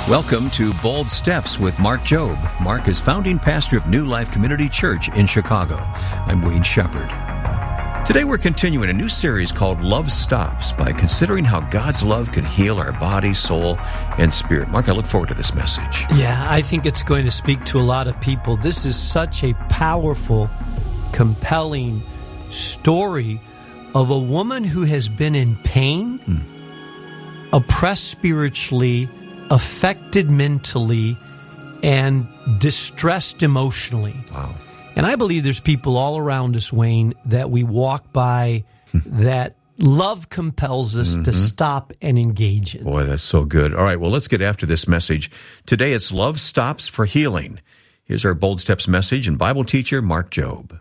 Welcome to Bold Steps with Mark Jobe. Mark is founding pastor of New Life Community Church in Chicago. I'm Wayne Shepherd. Today we're continuing a new series called Love Stops by considering how God's love can heal our body, soul, and spirit. Mark, I look forward to this message. Yeah, I think it's going to speak to a lot of people. This is such a powerful, compelling story of a woman who has been in pain, oppressed spiritually, affected mentally, and distressed emotionally. Wow. And I believe there's people all around us, Wayne, that we walk by that love compels us to stop and engage in. Boy, that's so good. All right, well, let's get after this message. Today it's Love Stops for Healing. Here's our Bold Steps message and Bible teacher, Mark Jobe.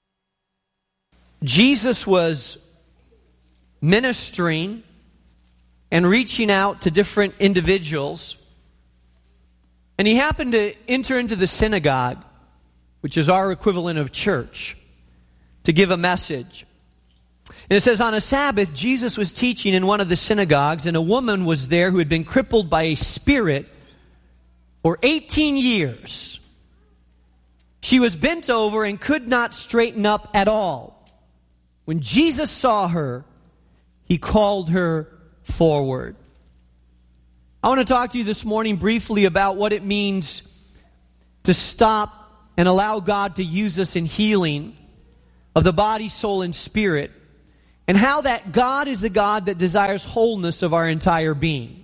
Jesus was ministering and reaching out to different individuals. And he happened to enter into the synagogue, which is our equivalent of church, to give a message. And it says, on a Sabbath, Jesus was teaching in one of the synagogues, and a woman was there who had been crippled by a spirit for 18 years. She was bent over and could not straighten up at all. When Jesus saw her, he called her forward. I want to talk to you this morning briefly about what it means to stop and allow God to use us in healing of the body, soul, and spirit, and how that God is a God that desires wholeness of our entire being.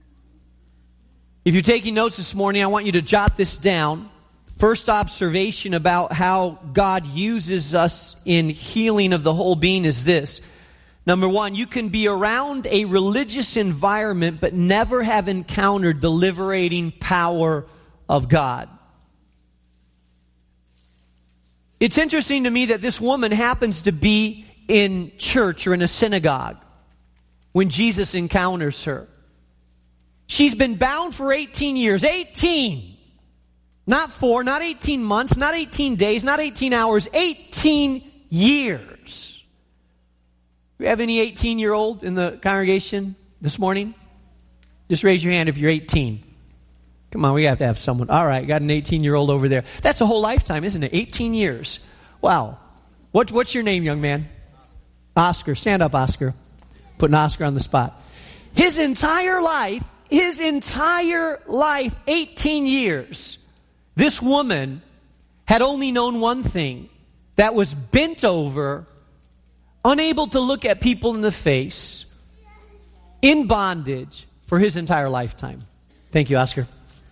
If you're taking notes this morning, I want you to jot this down. First observation about how God uses us in healing of the whole being is this. Number one, you can be around a religious environment but never have encountered the liberating power of God. It's interesting to me that this woman happens to be in church or in a synagogue when Jesus encounters her. She's been bound for 18 years. 18! Not 4, not 18 months, not 18 days, not 18 hours, 18 years. Do we have any 18-year-old in the congregation this morning? Just raise your hand if you're 18. Come on, we have to have someone. All right, got an 18-year-old over there. That's a whole lifetime, isn't it? 18 years. Wow. What's your name, young man? Oscar. Stand up, Oscar. Putting Oscar on the spot. His entire life, 18 years, this woman had only known one thing, that was bent over, unable to look at people in the face, in bondage for his entire lifetime. Thank you, Oscar.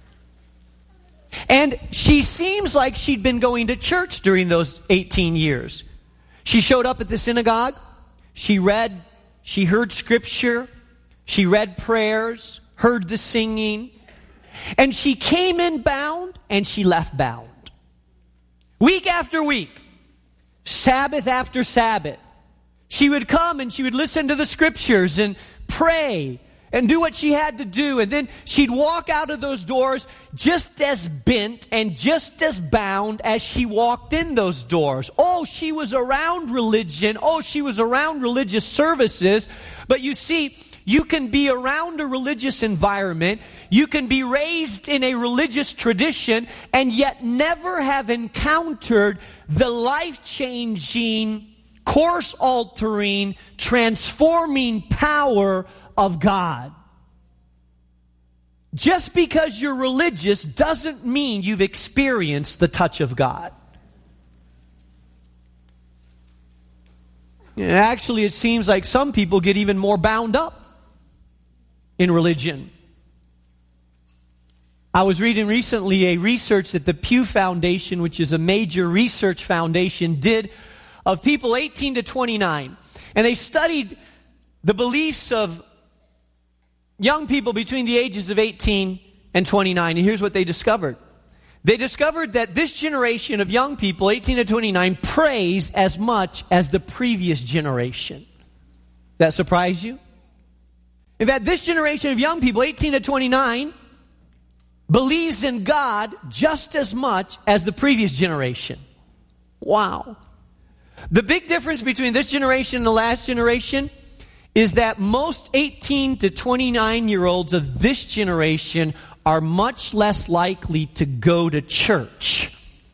And she seems like she'd been going to church during those 18 years. She showed up at the synagogue. She heard scripture. She read prayers, heard the singing. And she came in bound and she left bound. Week after week, Sabbath after Sabbath, she would come and she would listen to the scriptures and pray and do what she had to do. And then she'd walk out of those doors just as bent and just as bound as she walked in those doors. Oh, she was around religion. Oh, she was around religious services. But you see, you can be around a religious environment. You can be raised in a religious tradition and yet never have encountered the life-changing, course-altering, transforming power of God. Just because you're religious doesn't mean you've experienced the touch of God. And actually, it seems like some people get even more bound up in religion. I was reading recently a research that the Pew Foundation, which is a major research foundation, did of people 18 to 29. And they studied the beliefs of young people between the ages of 18 and 29. And here's what they discovered. They discovered that this generation of young people, 18 to 29, prays as much as the previous generation. That surprise you? In fact, this generation of young people, 18 to 29, believes in God just as much as the previous generation. Wow. The big difference between this generation and the last generation is that most 18 to 29-year-olds of this generation are much less likely to go to church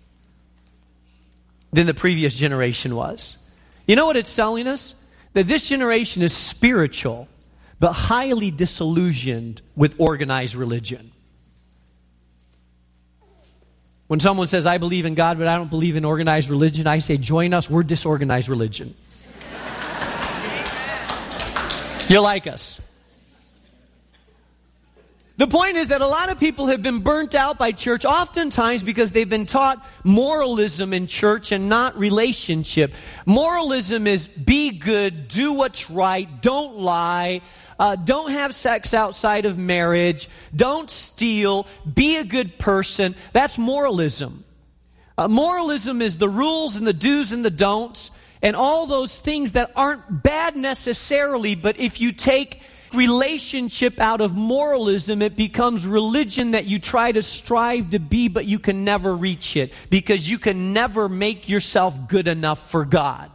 than the previous generation was. You know what it's telling us? That this generation is spiritual, but highly disillusioned with organized religion. When someone says, I believe in God, but I don't believe in organized religion, I say, join us, we're disorganized religion. You're like us. The point is that a lot of people have been burnt out by church, oftentimes because they've been taught moralism in church and not relationship. Moralism is be good, do what's right, don't lie, don't have sex outside of marriage, don't steal, be a good person. That's moralism. Moralism is the rules and the do's and the don'ts and all those things that aren't bad necessarily, but if you take relationship out of moralism, it becomes religion that you try to strive to be, but you can never reach it because you can never make yourself good enough for God.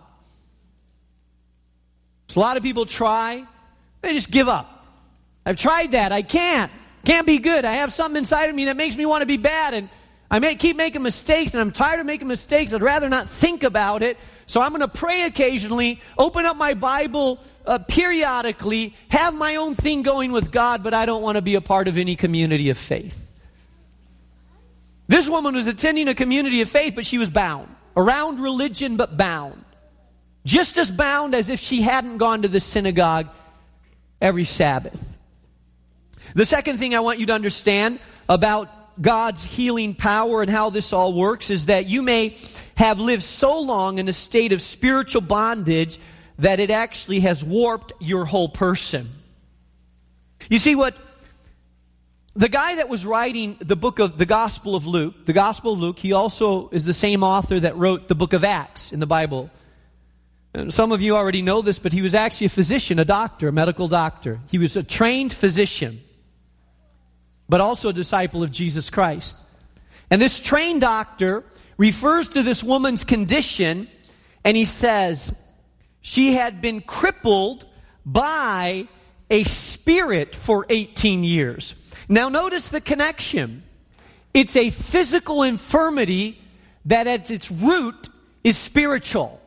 So a lot of people try, they just give up. I've tried that. I can't be good. I have something inside of me that makes me want to be bad, and I keep making mistakes, and I'm tired of making mistakes. I'd rather not think about it. So I'm going to pray occasionally, open up my Bible periodically, have my own thing going with God, but I don't want to be a part of any community of faith. This woman was attending a community of faith, but she was bound. Around religion, but bound. Just as bound as if she hadn't gone to the synagogue every Sabbath. The second thing I want you to understand about God's healing power and how this all works is that you may have lived so long in a state of spiritual bondage that it actually has warped your whole person. You see, what the guy that was writing the Gospel of Luke, he also is the same author that wrote the book of Acts in the Bible. And some of you already know this, but he was actually a physician, a doctor, a medical doctor. He was a trained physician, but also a disciple of Jesus Christ. And this trained doctor refers to this woman's condition, and he says she had been crippled by a spirit for 18 years. Now notice the connection. It's a physical infirmity that at its root is spiritual.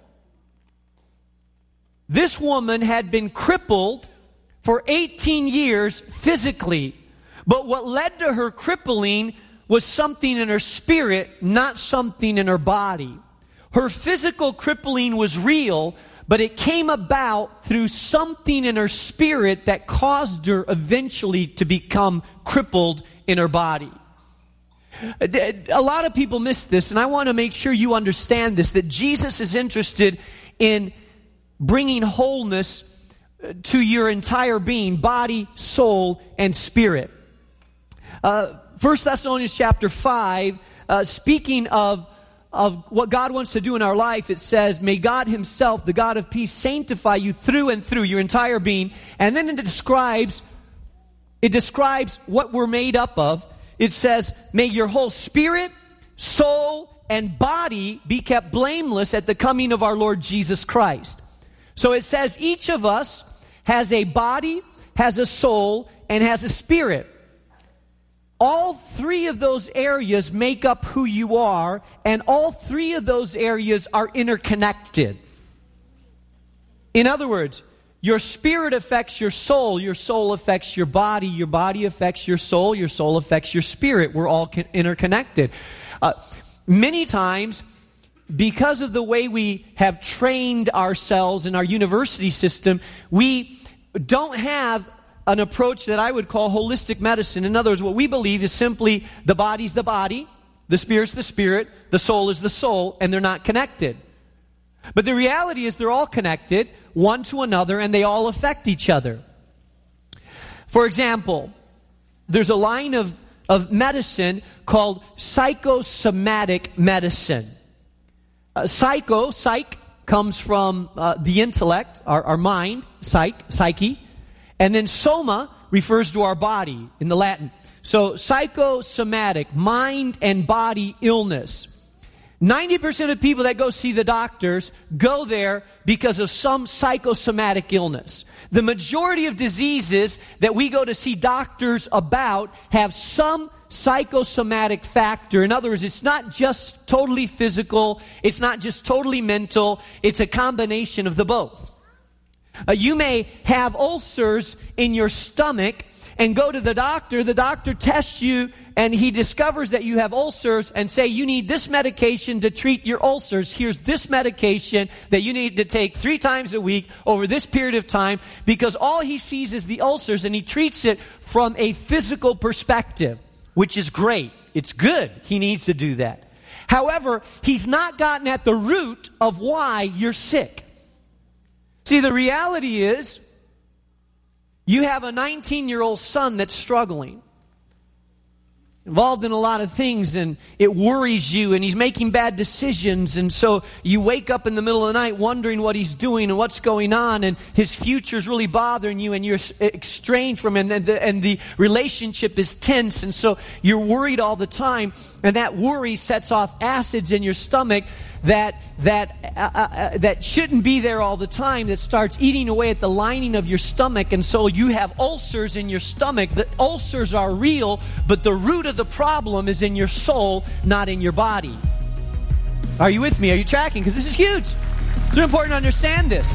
This woman had been crippled for 18 years physically, but what led to her crippling was something in her spirit, not something in her body. Her physical crippling was real, but it came about through something in her spirit that caused her eventually to become crippled in her body. A lot of people miss this, and I want to make sure you understand this, that Jesus is interested in bringing wholeness to your entire being, body, soul, and spirit. 1 Thessalonians chapter 5, speaking of what God wants to do in our life, it says, may God himself, the God of peace, sanctify you through and through, your entire being. And then it describes what we're made up of. It says, may your whole spirit, soul, and body be kept blameless at the coming of our Lord Jesus Christ. So it says each of us has a body, has a soul, and has a spirit. All three of those areas make up who you are, and all three of those areas are interconnected. In other words, your spirit affects your soul affects your body affects your soul affects your spirit. We're all interconnected. Many times, because of the way we have trained ourselves in our university system, we don't have an approach that I would call holistic medicine. In other words, what we believe is simply the body's the body, the spirit's the spirit, the soul is the soul, and they're not connected. But the reality is they're all connected, one to another, and they all affect each other. For example, there's a line of medicine called psychosomatic medicine. Psych comes from the intellect, our mind, psyche. And then soma refers to our body in the Latin. So psychosomatic, mind and body illness. 90% of people that go see the doctors go there because of some psychosomatic illness. The majority of diseases that we go to see doctors about have some psychosomatic factor. In other words, it's not just totally physical, it's not just totally mental, it's a combination of the both. You may have ulcers in your stomach and go to the doctor tests you, and he discovers that you have ulcers and say, you need this medication to treat your ulcers. Here's this medication that you need to take 3 times a week over this period of time, because all he sees is the ulcers, and he treats it from a physical perspective, which is great. It's good. He needs to do that. However, he's not gotten at the root of why you're sick. See, the reality is, you have a 19-year-old son that's struggling, involved in a lot of things, and it worries you, and he's making bad decisions, and so you wake up in the middle of the night wondering what he's doing and what's going on, and his future's really bothering you, and you're estranged from him, and the relationship is tense, and so you're worried all the time, and that worry sets off acids in your stomach that shouldn't be there all the time, that starts eating away at the lining of your stomach, and so you have ulcers in your stomach. The ulcers are real, but the root of the problem is in your soul, not in your body. Are you with me? Are you tracking? Because this is huge. It's really important to understand this.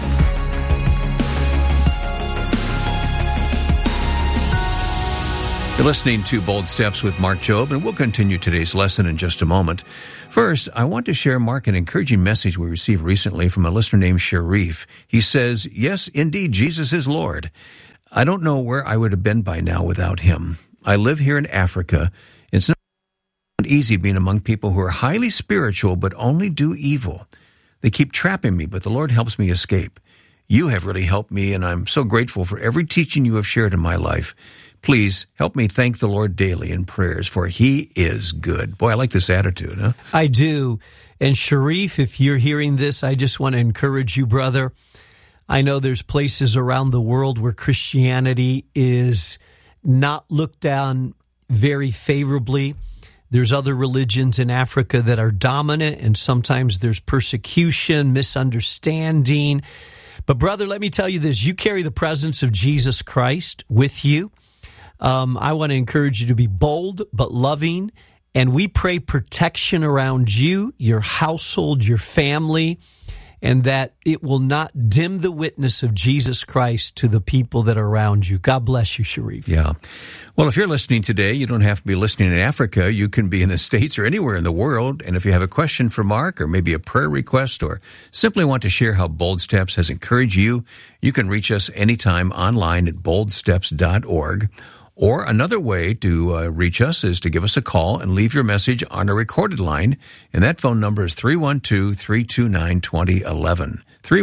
You're listening to Bold Steps with Mark Jobe, and we'll continue today's lesson in just a moment. First, I want to share, Mark, an encouraging message we received recently from a listener named Sharif. He says, yes, indeed, Jesus is Lord. I don't know where I would have been by now without him. I live here in Africa. It's not easy being among people who are highly spiritual but only do evil. They keep trapping me, but the Lord helps me escape. You have really helped me, and I'm so grateful for every teaching you have shared in my life. Please help me thank the Lord daily in prayers, for he is good. Boy, I like this attitude, huh? I do. And Sharif, if you're hearing this, I just want to encourage you, brother. I know there's places around the world where Christianity is not looked down very favorably. There's other religions in Africa that are dominant, and sometimes there's persecution, misunderstanding. But brother, let me tell you this. You carry the presence of Jesus Christ with you. I want to encourage you to be bold but loving, and we pray protection around you, your household, your family, and that it will not dim the witness of Jesus Christ to the people that are around you. God bless you, Sharif. Yeah. Well, if you're listening today, you don't have to be listening in Africa. You can be in the States or anywhere in the world. And if you have a question for Mark, or maybe a prayer request, or simply want to share how Bold Steps has encouraged you, you can reach us anytime online at boldsteps.org. Or another way to reach us is to give us a call and leave your message on a recorded line. And that phone number is 312-329-2011.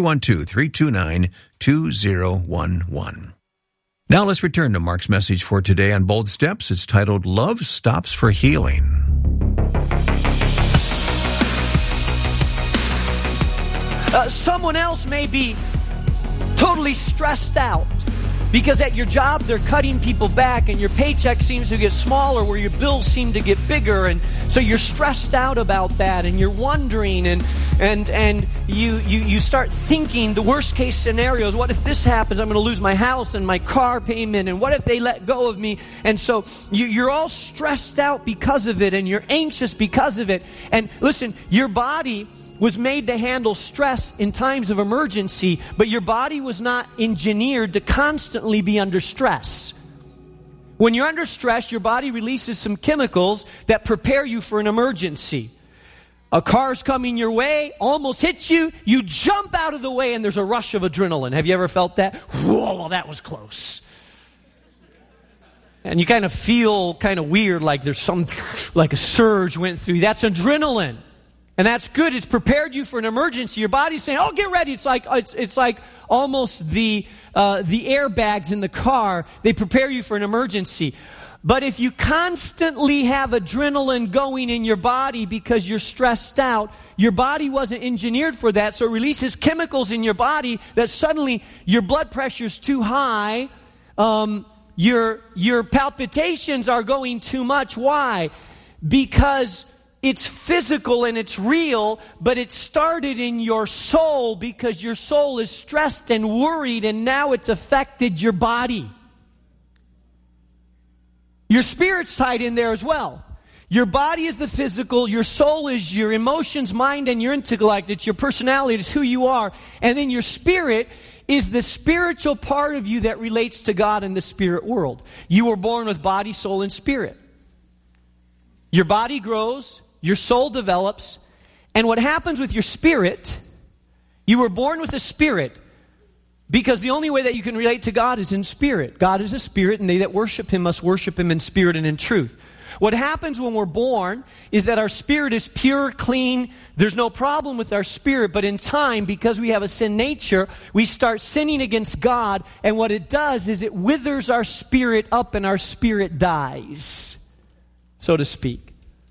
312-329-2011. Now let's return to Mark's message for today on Bold Steps. It's titled, Love Stops for Healing. Someone else may be totally stressed out because at your job they're cutting people back and your paycheck seems to get smaller where your bills seem to get bigger, and so you're stressed out about that and you're wondering and you start thinking the worst case scenarios. What if this happens? I'm going to lose my house and my car payment, and what if they let go of me? And so you're all stressed out because of it, and you're anxious because of it. And listen, your body was made to handle stress in times of emergency, but your body was not engineered to constantly be under stress. When you're under stress, your body releases some chemicals that prepare you for an emergency. A car's coming your way, almost hits you, you jump out of the way, and there's a rush of adrenaline. Have you ever felt that? Whoa, well, that was close. And you kind of feel kind of weird, like there's like a surge went through. That's adrenaline. And that's good. It's prepared you for an emergency. Your body's saying, "Oh, get ready." It's like almost the airbags in the car. They prepare you for an emergency. But if you constantly have adrenaline going in your body because you're stressed out, your body wasn't engineered for that. So it releases chemicals in your body that suddenly your blood pressure's too high. Your palpitations are going too much. Why? Because it's physical and it's real, but it started in your soul because your soul is stressed and worried, and now it's affected your body. Your spirit's tied in there as well. Your body is the physical, your soul is your emotions, mind, and your intellect. It's your personality, it's who you are. And then your spirit is the spiritual part of you that relates to God in the spirit world. You were born with body, soul, and spirit. Your body grows, your soul develops, and what happens with your spirit, you were born with a spirit, because the only way that you can relate to God is in spirit. God is a spirit, and they that worship Him must worship Him in spirit and in truth. What happens when we're born is that our spirit is pure, clean. There's no problem with our spirit, but in time, because we have a sin nature, we start sinning against God, and what it does is it withers our spirit up and our spirit dies, so to speak.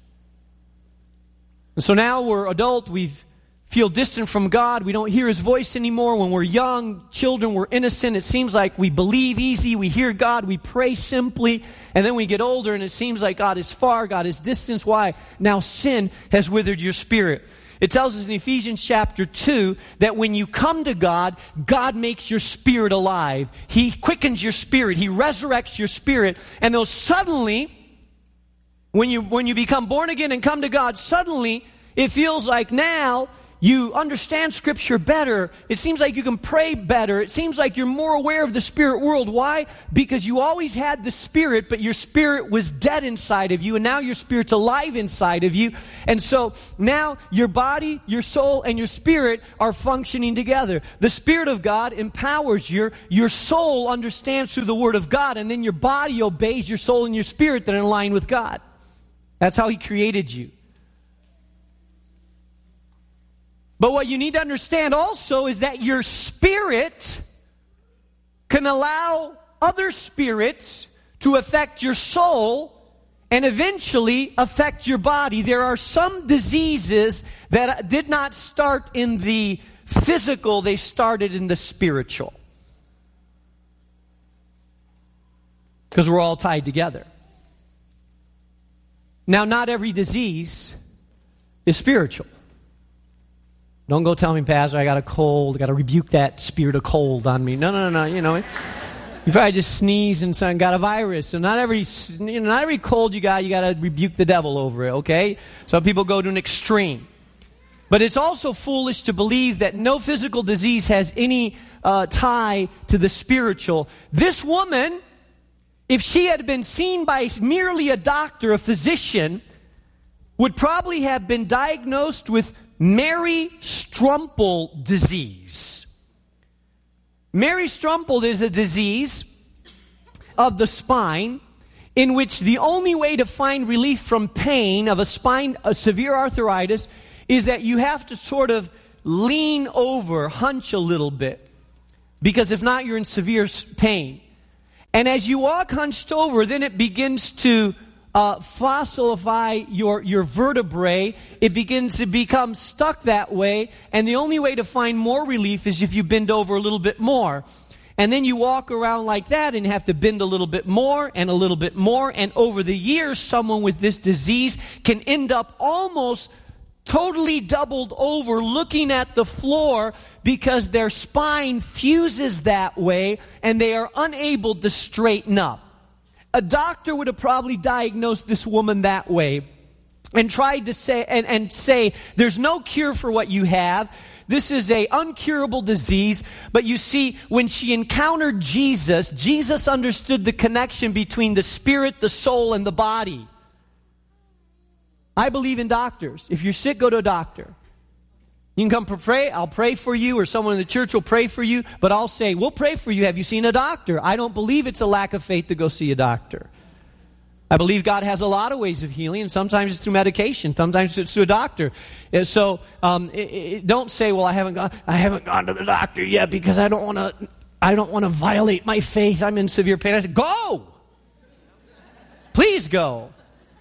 And so now we're adult, we feel distant from God, we don't hear His voice anymore. When we're young, children, we're innocent, it seems like we believe easy, we hear God, we pray simply, and then we get older and it seems like God is far, God is distant. Why? Now sin has withered your spirit. It tells us in Ephesians chapter 2 that when you come to God, God makes your spirit alive. He quickens your spirit, He resurrects your spirit, and those suddenly, when you become born again and come to God, suddenly it feels like now you understand Scripture better. It seems like you can pray better. It seems like you're more aware of the spirit world. Why? Because you always had the Spirit, but your spirit was dead inside of you, and now your spirit's alive inside of you. And so now your body, your soul, and your spirit are functioning together. The Spirit of God empowers your soul understands through the Word of God, and then your body obeys your soul and your spirit that are in line with God. That's how He created you. But what you need to understand also is that your spirit can allow other spirits to affect your soul and eventually affect your body. There are some diseases that did not start in the physical, they started in the spiritual. Because we're all tied together. Now, not every disease is spiritual. Don't go tell me, Pastor, I got a cold. I got to rebuke that spirit of cold on me. No. You know, you probably just sneezed and got a virus. So not every cold you got to rebuke the devil over it, okay? Some people go to an extreme. But it's also foolish to believe that no physical disease has any tie to the spiritual. This woman, if she had been seen by merely a doctor, a physician, would probably have been diagnosed with Mary Strumple disease. Mary Strumple is a disease of the spine in which the only way to find relief from pain of a severe arthritis is that you have to sort of lean over, hunch a little bit, because if not, you're in severe pain. And as you walk hunched over, then it begins to fossilify your vertebrae. It begins to become stuck that way, and the only way to find more relief is if you bend over a little bit more. And then you walk around like that and have to bend a little bit more and a little bit more, and over the years, someone with this disease can end up almost totally doubled over looking at the floor because their spine fuses that way and they are unable to straighten up. A doctor would have probably diagnosed this woman that way and tried to say, and say, there's no cure for what you have. This is an uncurable disease. But you see, when she encountered Jesus, Jesus understood the connection between the spirit, the soul, and the body. I believe in doctors. If you're sick, go to a doctor. You can come pray. I'll pray for you, or someone in the church will pray for you. But I'll say, we'll pray for you. Have you seen a doctor? I don't believe it's a lack of faith to go see a doctor. I believe God has a lot of ways of healing, and sometimes it's through medication, sometimes it's through a doctor. And so don't say, well, I haven't gone to the doctor yet because I don't want to violate my faith. I'm in severe pain. I said, go. Please go.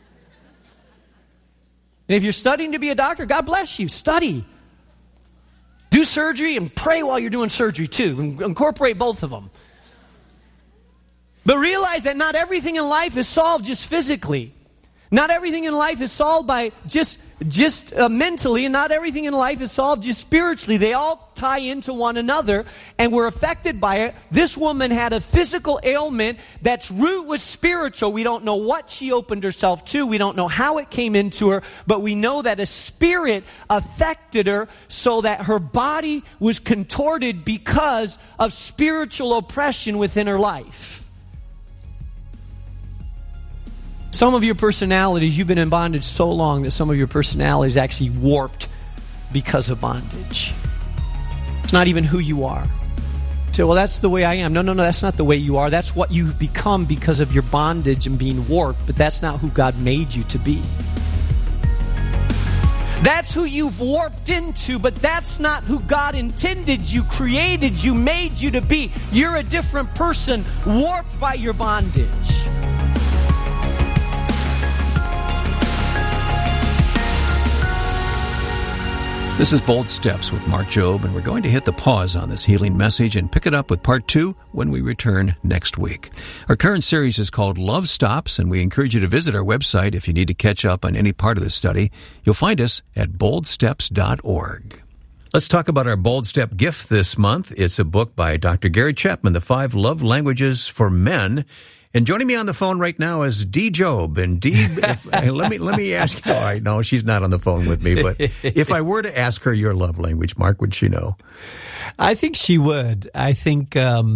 And if you're studying to be a doctor, God bless you. Study. Do surgery and pray while you're doing surgery too. Incorporate both of them. But realize that not everything in life is solved just physically. Not everything in life is solved by just mentally, and not everything in life is solved just spiritually. They all tie into one another, and we're affected by it. This woman had a physical ailment that's root was spiritual. We don't know what she opened herself to. We don't know how it came into her, but we know that a spirit affected her so that her body was contorted because of spiritual oppression within her life. Some of your personalities, you've been in bondage so long that some of your personalities actually warped because of bondage. It's not even who you are. You say, well, that's the way I am. No, that's not the way you are. That's what you've become because of your bondage and being warped, but that's not who God made you to be. That's who you've warped into, but that's not who God intended you, created you, made you to be. You're a different person, warped by your bondage. This is Bold Steps with Mark Jobe, and we're going to hit the pause on this healing message and pick it up with part 2 when we return next week. Our current series is called Love Stops, and we encourage you to visit our website if you need to catch up on any part of the study. You'll find us at boldsteps.org. Let's talk about our Bold Step gift this month. It's a book by Dr. Gary Chapman, The 5 Love Languages for Men. And joining me on the phone right now is Dee Jobe. And Dee, let me ask you. All right, no, she's not on the phone with me. But if I were to ask her your love language, Mark, would she know? I think she would. I think,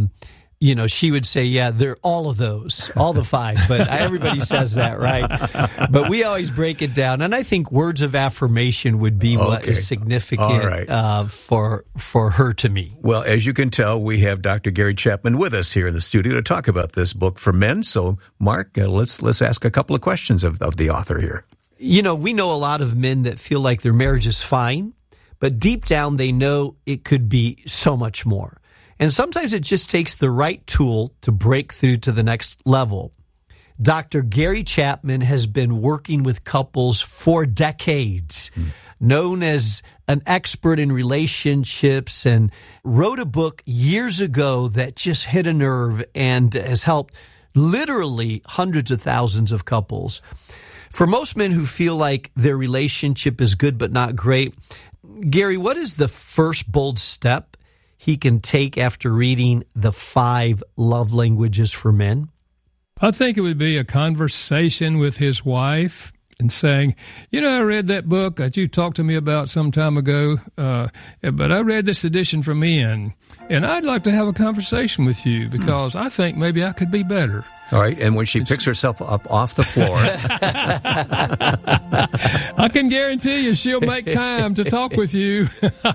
she would say, yeah, they're all of those, all the 5. But everybody says that, right? But we always break it down. And I think words of affirmation would be what is significant for her to me. Well, as you can tell, we have Dr. Gary Chapman with us here in the studio to talk about this book for men. So, Mark, let's ask a couple of questions of the author here. We know a lot of men that feel like their marriage is fine, but deep down they know it could be so much more. And sometimes it just takes the right tool to break through to the next level. Dr. Gary Chapman has been working with couples for decades, known as an expert in relationships, and wrote a book years ago that just hit a nerve and has helped literally hundreds of thousands of couples. For most men who feel like their relationship is good but not great, Gary, what is the first bold step he can take after reading The 5 Love Languages for Men? I think it would be a conversation with his wife and saying, I read that book that you talked to me about some time ago, but I read this edition for men, and I'd like to have a conversation with you because I think maybe I could be better. All right, and when she picks herself up off the floor... I can guarantee you she'll make time to talk with you.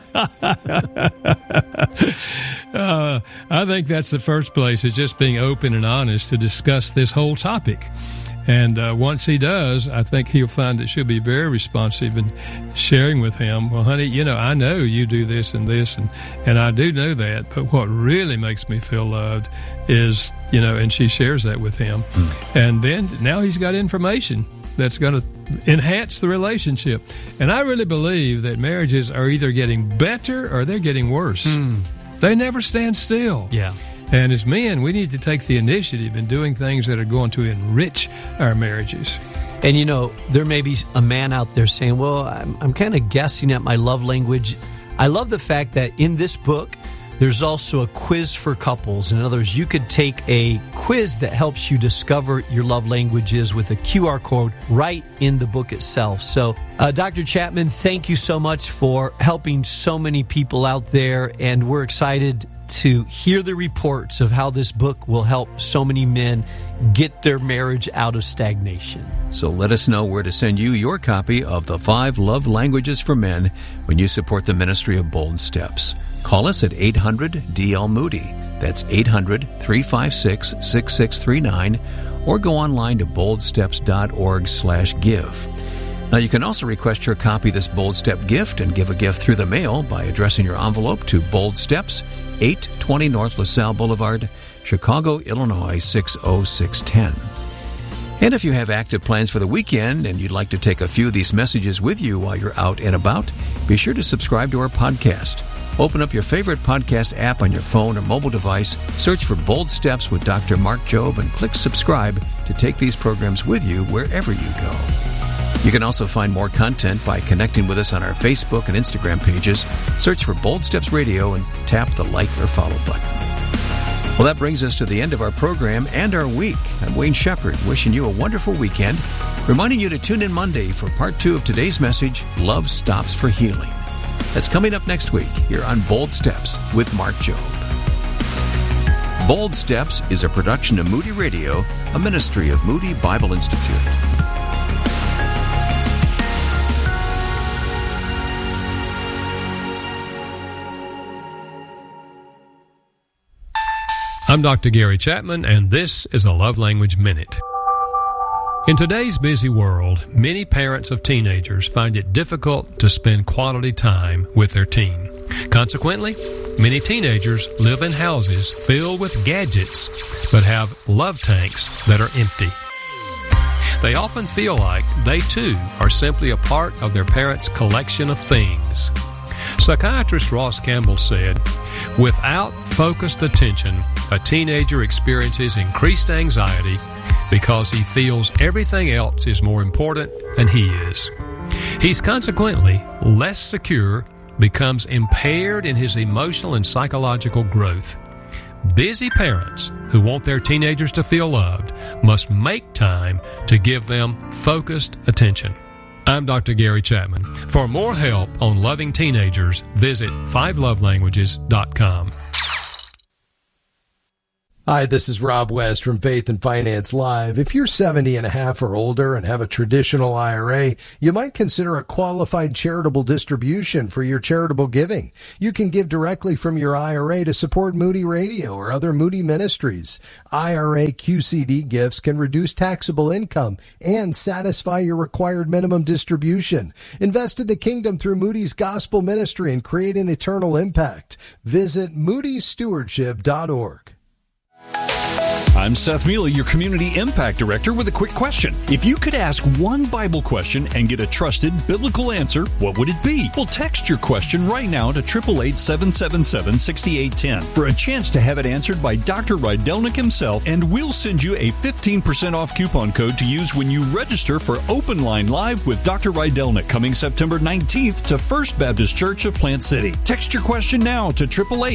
I think that's the first place, is just being open and honest to discuss this whole topic. And once he does, I think he'll find that she'll be very responsive and sharing with him, well, honey, I know you do this, and I do know that, but what really makes me feel loved is, and she shares that with him. And then now he's got information that's going to enhance the relationship. And I really believe that marriages are either getting better or they're getting worse. They never stand still. Yeah. And as men, we need to take the initiative in doing things that are going to enrich our marriages. And there may be a man out there saying, well, I'm kind of guessing at my love language. I love the fact that in this book, there's also a quiz for couples. In other words, you could take a quiz that helps you discover your love languages with a QR code right in the book itself. So, Dr. Chapman, thank you so much for helping so many people out there, and we're excited to hear the reports of how this book will help so many men get their marriage out of stagnation. So let us know where to send you your copy of The 5 Love Languages for Men when you support the ministry of Bold Steps. Call us at 800-DL-MOODY. That's 800-356-6639. Or go online to boldsteps.org/give. Now, you can also request your copy of this Bold Step gift and give a gift through the mail by addressing your envelope to Bold Steps, 820 North LaSalle Boulevard, Chicago, Illinois, 60610. And if you have active plans for the weekend and you'd like to take a few of these messages with you while you're out and about, be sure to subscribe to our podcast. Open up your favorite podcast app on your phone or mobile device, search for Bold Steps with Dr. Mark Jobe, and click subscribe to take these programs with you wherever you go. You can also find more content by connecting with us on our Facebook and Instagram pages. Search for Bold Steps Radio and tap the like or follow button. Well, that brings us to the end of our program and our week. I'm Wayne Shepherd, wishing you a wonderful weekend, reminding you to tune in Monday for part 2 of today's message, Love Stops for Healing. That's coming up next week here on Bold Steps with Mark Jobe. Bold Steps is a production of Moody Radio, a ministry of Moody Bible Institute. I'm Dr. Gary Chapman, and this is a Love Language Minute. In today's busy world, many parents of teenagers find it difficult to spend quality time with their teen. Consequently, many teenagers live in houses filled with gadgets, but have love tanks that are empty. They often feel like they too are simply a part of their parents' collection of things. Psychiatrist Ross Campbell said, "Without focused attention, a teenager experiences increased anxiety because he feels everything else is more important than he is. He's consequently less secure, becomes impaired in his emotional and psychological growth. Busy parents who want their teenagers to feel loved must make time to give them focused attention." I'm Dr. Gary Chapman. For more help on loving teenagers, visit 5lovelanguages.com. Hi, this is Rob West from Faith and Finance Live. If you're 70 and a half or older and have a traditional IRA, you might consider a qualified charitable distribution for your charitable giving. You can give directly from your IRA to support Moody Radio or other Moody ministries. IRA QCD gifts can reduce taxable income and satisfy your required minimum distribution. Invest in the kingdom through Moody's Gospel Ministry and create an eternal impact. Visit moodystewardship.org. I'm Seth Mealy, your Community Impact Director, with a quick question. If you could ask one Bible question and get a trusted biblical answer, what would it be? Well, text your question right now to 888-777-6810 for a chance to have it answered by Dr. Rydelnik himself, and we'll send you a 15% off coupon code to use when you register for Open Line Live with Dr. Rydelnik coming September 19th to First Baptist Church of Plant City. Text your question now to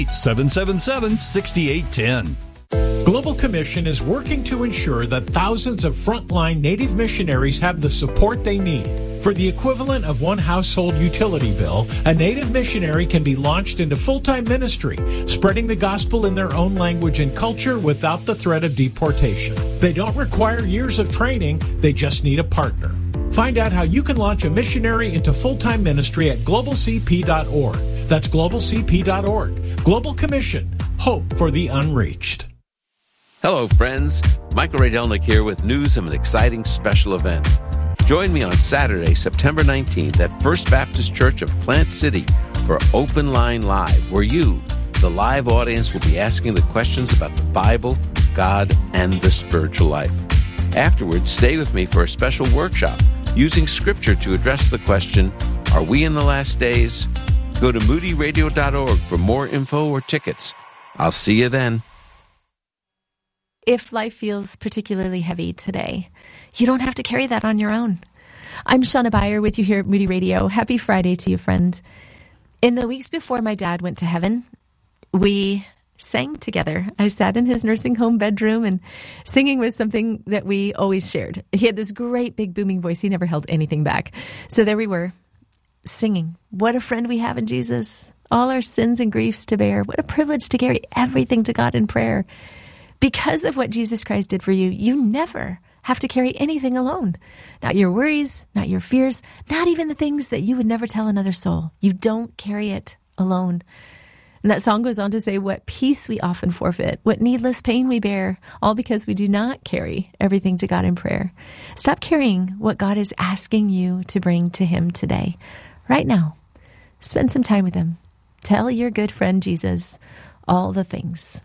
888-777-6810. Global Commission is working to ensure that thousands of frontline Native missionaries have the support they need. For the equivalent of one household utility bill, a Native missionary can be launched into full-time ministry, spreading the gospel in their own language and culture without the threat of deportation. They don't require years of training, they just need a partner. Find out how you can launch a missionary into full-time ministry at globalcp.org. That's globalcp.org. Global Commission. Hope for the unreached. Hello, friends. Michael Rydelnik here with news of an exciting special event. Join me on Saturday, September 19th at First Baptist Church of Plant City for Open Line Live, where you, the live audience, will be asking the questions about the Bible, God, and the spiritual life. Afterwards, stay with me for a special workshop using Scripture to address the question, are we in the last days? Go to moodyradio.org for more info or tickets. I'll see you then. If life feels particularly heavy today, you don't have to carry that on your own. I'm Shauna Beyer with you here at Moody Radio. Happy Friday to you, friend. In the weeks before my dad went to heaven, we sang together. I sat in his nursing home bedroom, and singing was something that we always shared. He had this great big booming voice. He never held anything back. So there we were, singing. What a friend we have in Jesus. All our sins and griefs to bear. What a privilege to carry everything to God in prayer. Because of what Jesus Christ did for you, you never have to carry anything alone. Not your worries, not your fears, not even the things that you would never tell another soul. You don't carry it alone. And that song goes on to say, what peace we often forfeit, what needless pain we bear, all because we do not carry everything to God in prayer. Stop carrying what God is asking you to bring to Him today. Right now, spend some time with Him. Tell your good friend Jesus all the things.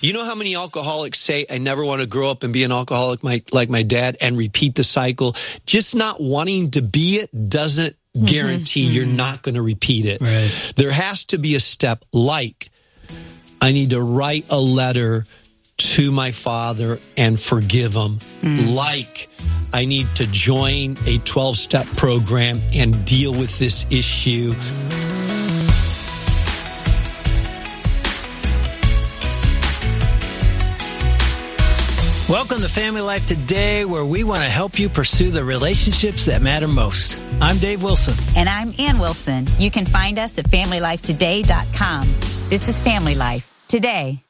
You know how many alcoholics say, I never want to grow up and be an alcoholic like my dad and repeat the cycle? Just not wanting to be it doesn't guarantee you're not going to repeat it. Right. There has to be a step like, I need to write a letter to my father and forgive him. Like, I need to join a 12-step program and deal with this issue. Welcome to Family Life Today, where we want to help you pursue the relationships that matter most. I'm Dave Wilson. And I'm Ann Wilson. You can find us at FamilyLifeToday.com. This is Family Life Today.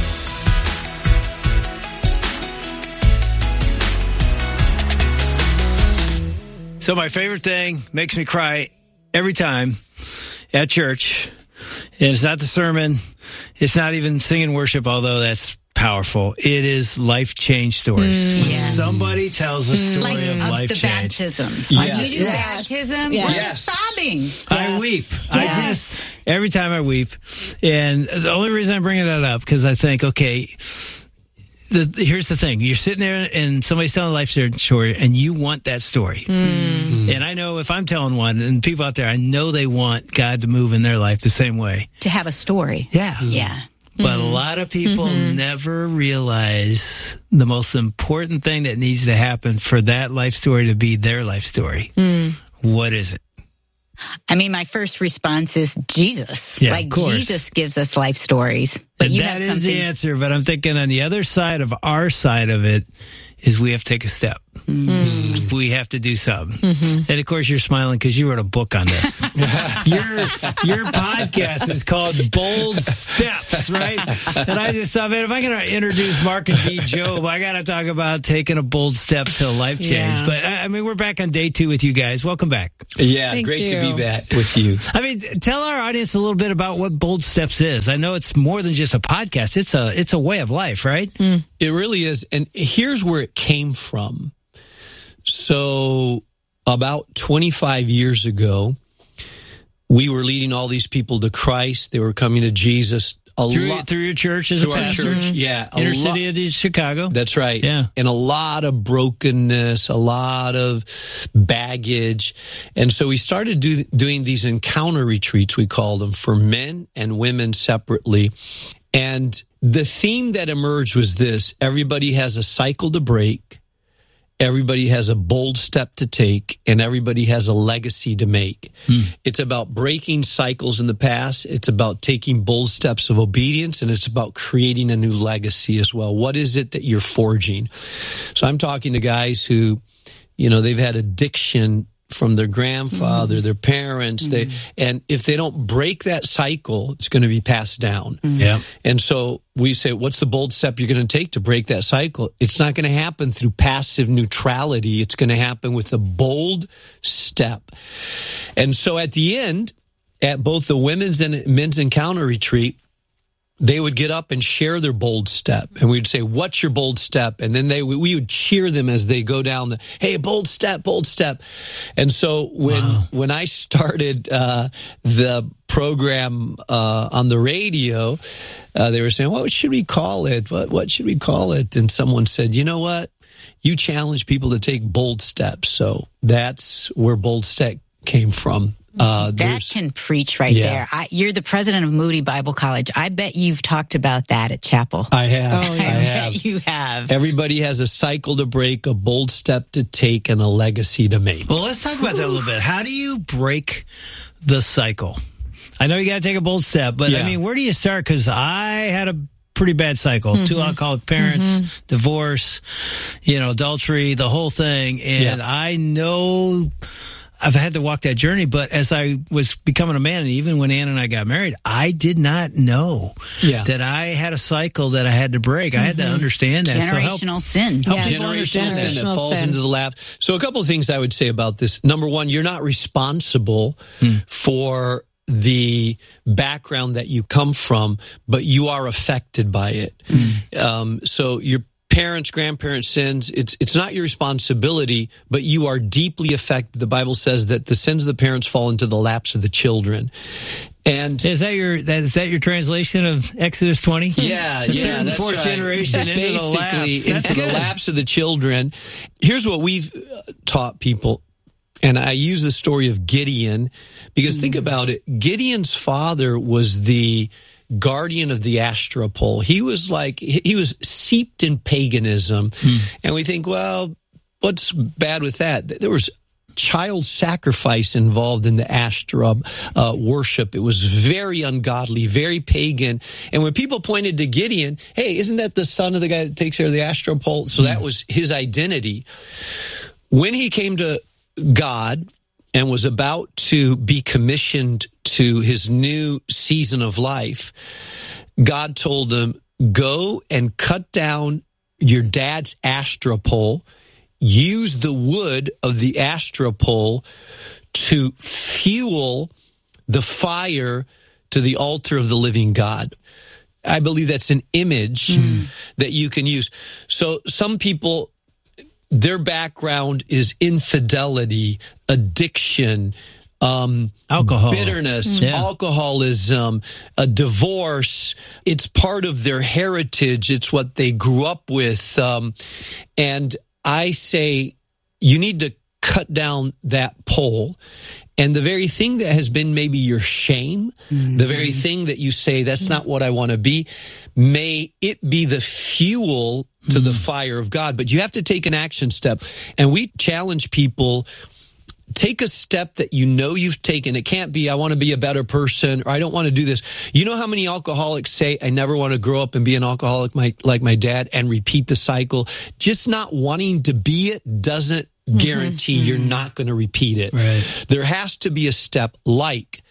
So my favorite thing makes me cry every time at church. And it's not the sermon. It's not even singing worship, although that's powerful. It is life change stories. When somebody tells a story of life the change. baptisms. Yes. When you do baptism, you're sobbing. I weep. Yes. Every time I weep. And the only reason I'm bringing that up, because I think, okay, here's the thing. You're sitting there and somebody's telling a life story and you want that story. And I know if I'm telling one and people out there, I know they want God to move in their life the same way. To have a story. Yeah. But a lot of people never realize the most important thing that needs to happen for that life story to be their life story. What is it? I mean, my first response is Jesus. Yeah, like, of course. Jesus gives us life stories. But And you that have is the something. answer. But I'm thinking on the other side of our side of it is we have to take a step. We have to do something. And of course, you're smiling because you wrote a book on this. Your podcast is called Bold Steps, right? And I just thought, man, if I'm going to introduce Mark and Dee Job, I got to talk about taking a bold step to a life change. Yeah. But I mean, we're back on day 2 with you guys. Welcome back. Yeah, Thank great you. to be back with you. I mean, tell our audience a little bit about what Bold Steps is. I know it's more than just a podcast. It's a way of life, right? It really is. And here's where it came from. So about 25 years ago, we were leading all these people to Christ. They were coming to Jesus. Through your church as through a our pastor? church, yeah. Inner city of Chicago. That's right. Yeah. And a lot of brokenness, a lot of baggage. And so we started doing these encounter retreats, we called them, for men and women separately. And the theme that emerged was this: everybody has a cycle to break, everybody has a bold step to take, and everybody has a legacy to make. It's about breaking cycles in the past. It's about taking bold steps of obedience, and it's about creating a new legacy as well. What is it that you're forging? So I'm talking to guys who, they've had addiction from their grandfather, their parents, and if they don't break that cycle, it's going to be passed down. Yeah. And so we say, what's the bold step you're going to take to break that cycle? It's not going to happen through passive neutrality. It's going to happen with a bold step. And so at the end, at both the women's and men's encounter retreat, they would get up and share their bold step. And we'd say, what's your bold step? And then we would cheer them as they go down hey, bold step, bold step. And so when I started the program on the radio, they were saying, what should we call it? What should we call it? And someone said, you know what? You challenge people to take bold steps. So that's where bold step came from. That can preach right there. You're the president of Moody Bible College. I bet you've talked about that at chapel. I have. I bet you have. Everybody has a cycle to break, a bold step to take, and a legacy to make. Well, let's talk about that a little bit. How do you break the cycle? I know you got to take a bold step, but I mean, where do you start? Because I had a pretty bad cycle. 2 alcoholic parents, divorce, adultery, the whole thing. And I know I've had to walk that journey, but as I was becoming a man, and even when Ann and I got married, I did not know that I had a cycle that I had to break. I had to understand that. Generational sin. Generational sin that falls into the lap. So a couple of things I would say about this. Number one, you're not responsible for the background that you come from, but you are affected by it. So your parents, grandparents' sins, it's not your responsibility, but you are deeply affected. The Bible says that the sins of the parents fall into the laps of the children. And is that your translation of Exodus 20? Yeah, the third and that's fourth right. generation Basically, into the lapse of the children. Here's what we've taught people, and I use the story of Gideon because think about it. Gideon's father was the guardian of the Asherah pole. He was seeped in paganism, and we think, well, what's bad with that? There was child sacrifice involved in the Asherah worship. It was very ungodly, very pagan. And when people pointed to Gideon, hey, isn't that the son of the guy that takes care of the Asherah pole? So that was his identity. When he came to God and was about to be commissioned to his new season of life, God told him, go and cut down your dad's Asherah pole. Use the wood of the Asherah pole to fuel the fire to the altar of the living God. I believe that's an image that you can use. So some people, their background is infidelity, addiction, alcohol, bitterness, alcoholism, a divorce. It's part of their heritage. It's what they grew up with. And I say you need to cut down that pole, and the very thing that has been maybe your shame, the very thing that you say, that's not what I want to be, may it be the fuel to the fire of God. But you have to take an action step. And we challenge people, take a step that you know you've taken. It can't be, I want to be a better person, or I don't want to do this. You know how many alcoholics say, I never want to grow up and be an alcoholic like my dad, and repeat the cycle? Just not wanting to be it doesn't guarantee you're not going to repeat it. Right. There has to be a step, like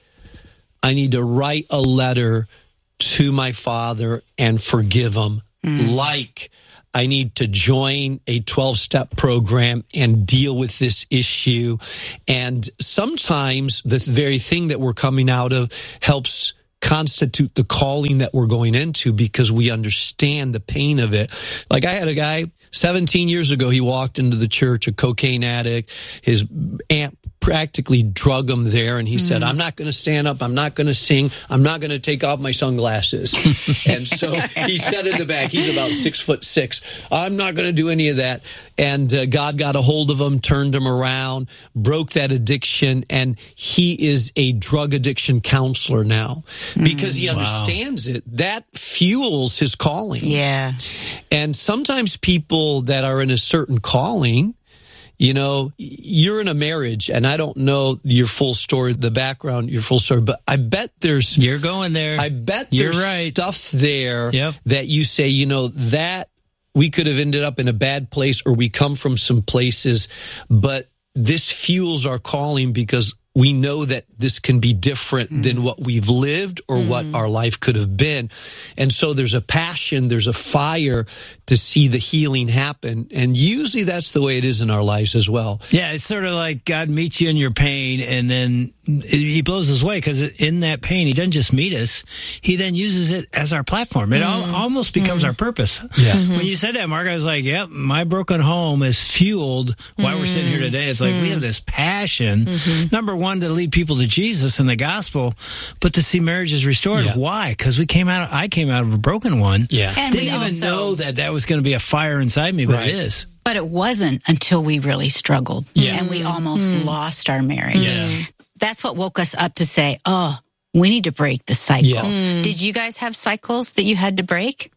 I need to write a letter to my father and forgive him. Like I need to join a 12-step program and deal with this issue. And sometimes the very thing that we're coming out of helps constitute the calling that we're going into because we understand the pain of it. Like I had a guy 17 years ago, he walked into the church, a cocaine addict. His aunt practically drug him there, and he said, I'm not going to stand up, I'm not going to sing, I'm not going to take off my sunglasses. And so he said in the back, he's about 6'6", I'm not going to do any of that. And God got a hold of him, turned him around, broke that addiction, and he is a drug addiction counselor now because he understands it. That fuels his calling. Yeah. And sometimes people that are in a certain calling, you know, you're in a marriage, and I don't know your full story, the background, your full story, but I bet there's... You're going there. I bet there's stuff there that you say, you know, that we could have ended up in a bad place, or we come from some places, but this fuels our calling because we know that this can be different than what we've lived or what our life could have been. And so there's a passion, there's a fire to see the healing happen. And usually that's the way it is in our lives as well. Yeah, it's sort of like God meets you in your pain, and then he blows us away, because in that pain, he doesn't just meet us, he then uses it as our platform. It almost becomes our purpose. Yeah. When you said that, Mark, I was like, yep, my broken home is fueled why we're sitting here today. It's like we have this passion, number one, to lead people to Jesus and the gospel, but to see marriages restored. Yeah. Why? Because I came out of a broken one. Yeah. And didn't even know that was going to be a fire inside me, but it is. But it wasn't until we really struggled. Yeah. And we almost lost our marriage. Yeah. That's what woke us up to say, oh, we need to break the cycle. Yeah. Did you guys have cycles that you had to break?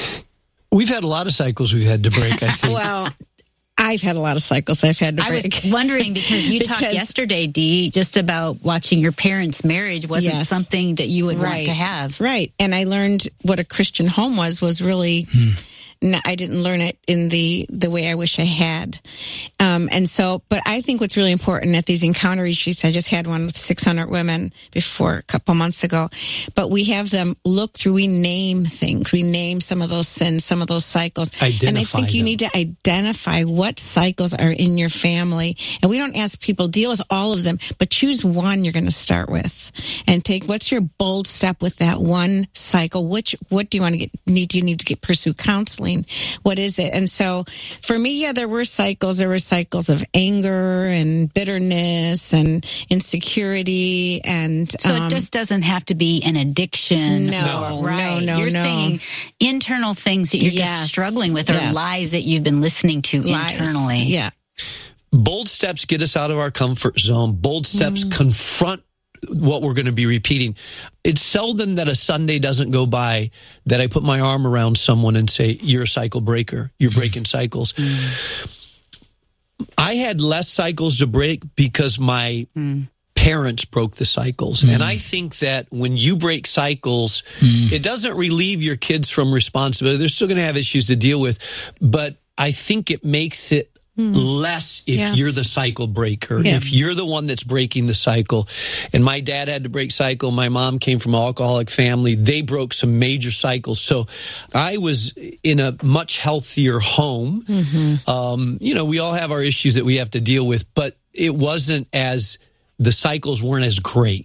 We've had a lot of cycles we've had to break, I think. Well, I've had a lot of cycles I've had to break. I was wondering, because you talked yesterday, Dee, just about watching your parents' marriage wasn't something that you would want to have. Right. And I learned what a Christian home was really... I didn't learn it in the way I wish I had. But I think what's really important at these encounter retreats, I just had one with 600 women before a couple months ago, but we have them look through, we name things. We name some of those sins, some of those cycles. And I think you need to identify what cycles are in your family. And we don't ask people, deal with all of them, but choose one you're going to start with. And what's your bold step with that one cycle? What do you want to get, pursue counseling feeling? What is it? And so for me, there were cycles. There were cycles of anger and bitterness and insecurity. And so it just doesn't have to be an addiction. No, right. no. You're saying internal things that you're just struggling with, or lies that you've been listening to internally. Yeah. Bold steps get us out of our comfort zone. Bold steps confront what we're going to be repeating. It's seldom that a Sunday doesn't go by that I put my arm around someone and say, you're a cycle breaker. You're breaking cycles. I had less cycles to break because my parents broke the cycles. And I think that when you break cycles, it doesn't relieve your kids from responsibility. They're still going to have issues to deal with, but I think it makes it less if you're the cycle breaker, if you're the one that's breaking the cycle. And my dad had to break cycle. My mom came from an alcoholic family. They broke some major cycles. So I was in a much healthier home. We all have our issues that we have to deal with, but it wasn't as the cycles weren't as great.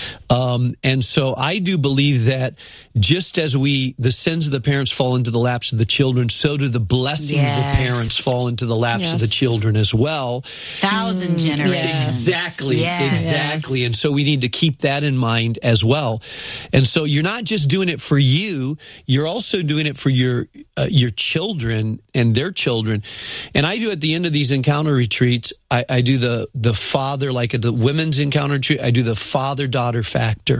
And so I do believe that just as the sins of the parents fall into the laps of the children, so do the blessings of the parents fall into the laps of the children as well. 1,000 generations. Exactly. And so we need to keep that in mind as well. And so you're not just doing it for you, you're also doing it for your children and their children. And I do at the end of these encounter retreats, I do the father, like at the women's encounter retreat, I do the father-daughter factor.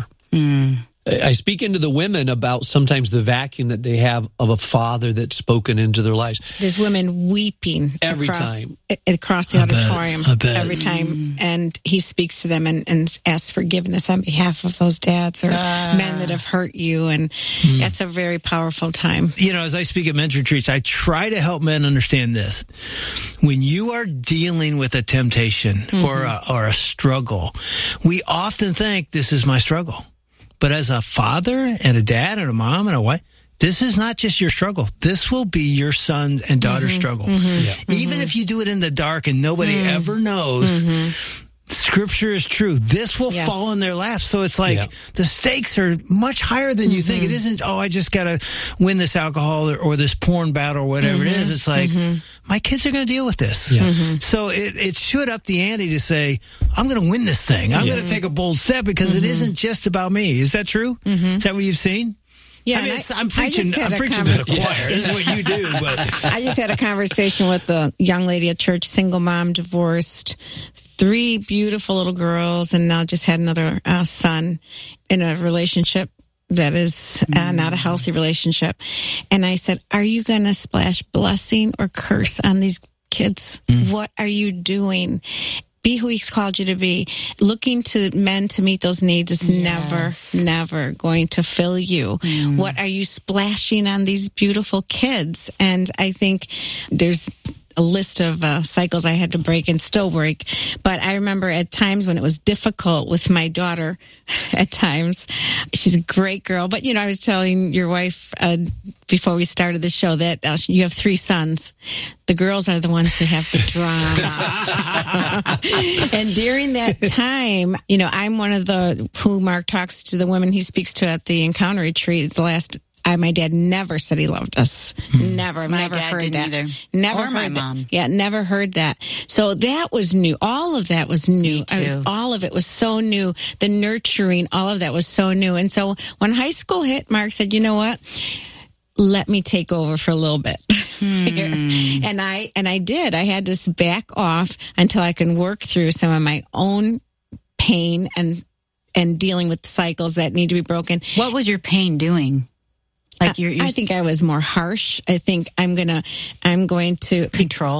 I speak into the women about sometimes the vacuum that they have of a father that's spoken into their lives. There's women weeping across the auditorium every time, and he speaks to them and asks forgiveness on behalf of those dads or men that have hurt you, and that's a very powerful time. As I speak at men's retreats, I try to help men understand this. When you are dealing with a temptation or a struggle, we often think this is my struggle. But as a father and a dad and a mom and a wife, this is not just your struggle. This will be your son and daughter's struggle. Even if you do it in the dark and nobody ever knows, Scripture is true. This will fall in their laps. So it's like the stakes are much higher than you think. It isn't, I just got to win this alcohol or this porn battle or whatever it is. It's like, my kids are going to deal with this. So it should up the ante to say, I'm going to win this thing. I'm going to take a bold step because it isn't just about me. Is that true? Is that what you've seen? Yeah, I'm preaching to the choir. This is what you do. But I just had a conversation with a young lady at church, single mom, divorced, 3 beautiful little girls, and now just had another son in a relationship that is not a healthy relationship. And I said, are you going to splash blessing or curse on these kids? What are you doing? Be who he's called you to be. Looking to men to meet those needs is never going to fill you. What are you splashing on these beautiful kids? And I think there's a list of cycles I had to break and still break. But I remember at times when it was difficult with my daughter, at times, she's a great girl. But, I was telling your wife before we started the show that you have 3 sons. The girls are the ones who have the drama. And during that time, I'm one of who Mark talks to the women he speaks to at the encounter retreat. My dad never said he loved us. Never. I've never heard that. Either. Never heard my mom. That. Yeah, never heard that. So that was new. All of that was new. All of it was so new. The nurturing, all of that was so new. And so when high school hit, Mark said, you know what? Let me take over for a little bit. And I did. I had to back off until I can work through some of my own pain and dealing with cycles that need to be broken. What was your pain doing? Like I think I was more harsh. I think I'm going to control.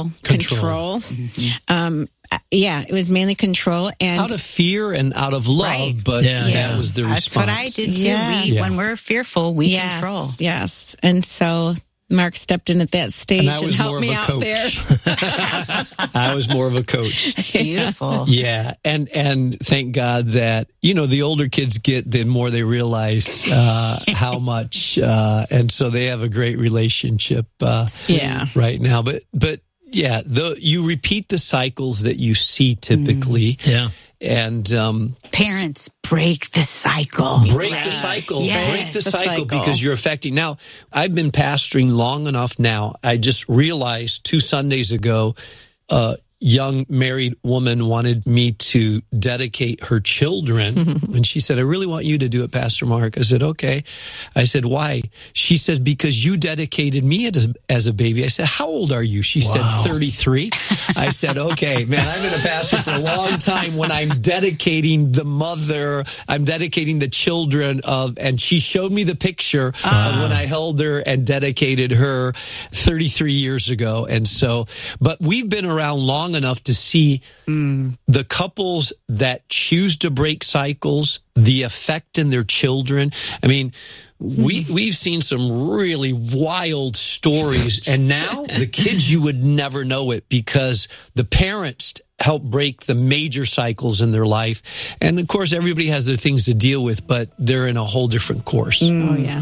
It was mainly control and out of fear and out of love, but that was the response. That's what I did too. When we're fearful, we control. Yes, and so Mark stepped in at that stage and helped me out there. I was more of a coach. That's beautiful. Yeah. And thank God that, the older kids get, the more they realize how much. And so they have a great relationship right now. But yeah, you repeat the cycles that you see typically. And parents, break the cycle. Break the cycle. Yes. Break the cycle because you're affecting. Now, I've been pastoring long enough now. I just realized 2 Sundays ago, young married woman wanted me to dedicate her children. And she said, I really want you to do it, Pastor Mark. I said, okay. I said, why? She said, because you dedicated me as a baby. I said, how old are you? She said, 33. I said, okay, man, I've been a pastor for a long time. When I'm dedicating the mother, I'm dedicating the children of, and she showed me the picture of when I held her and dedicated her 33 years ago. And so, but we've been around long enough to see the couples that choose to break cycles, the effect in their children. I mean, we've seen some really wild stories, and now the kids, you would never know it because the parents help break the major cycles in their life. And of course, everybody has their things to deal with, but they're in a whole different course. Oh, yeah.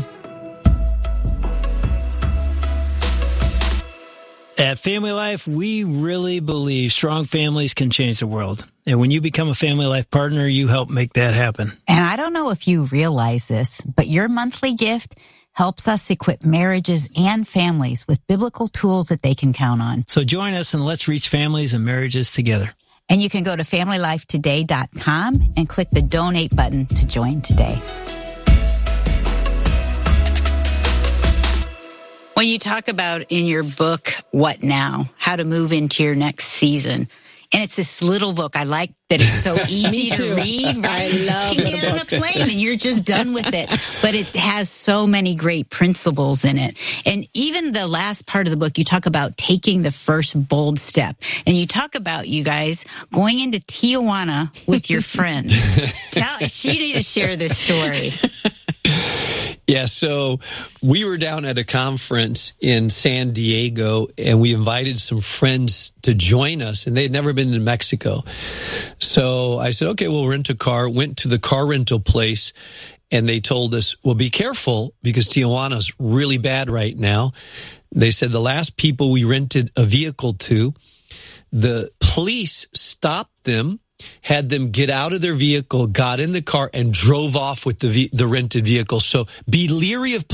At Family Life, we really believe strong families can change the world. And when you become a Family Life partner, you help make that happen. And I don't know if you realize this, but your monthly gift helps us equip marriages and families with biblical tools that they can count on. So join us and let's reach families and marriages together. And you can go to FamilyLifeToday.com and click the donate button to join today. When you talk about in your book, What Now? How to Move into Your Next Season. And it's this little book. I like that it's so easy to read. Right? I love you can get on a plane and you're just done with it. But it has so many great principles in it. And even the last part of the book, you talk about taking the first bold step. And you talk about, you guys, going into Tijuana with your friends. You need to share this story. Yeah, so we were down at a conference in San Diego, and we invited some friends to join us, and they had never been to Mexico. So I said, okay, we'll rent a car, went to the car rental place, and they told us, well, be careful because Tijuana's really bad right now. They said the last people we rented a vehicle to, the police stopped them, had them get out of their vehicle, got in the car, and drove off with the rented vehicle. So be leery of